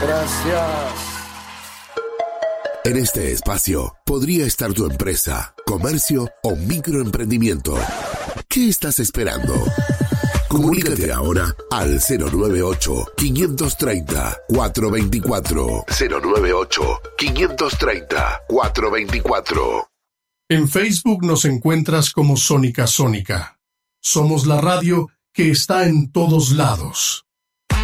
Gracias. En este espacio podría estar tu empresa, comercio o microemprendimiento. ¿Qué estás esperando? Comunícate ahora al 098-530-424. 098-530-424. En Facebook nos encuentras como Sónica Sónica. Somos la radio que está en todos lados.